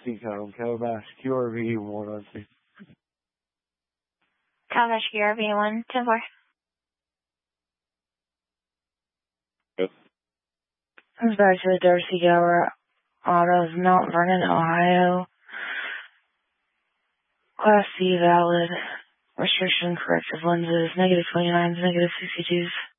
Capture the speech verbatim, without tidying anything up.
Darcy Cone, Calabash, Q R V one on two. Calabash Q R V one, ten four. Yes. Comes back to the Darcy Gower Autos, Mount Vernon, Ohio. Class C valid. Restriction corrective lenses, negative twenty-nines, negative sixty-twos.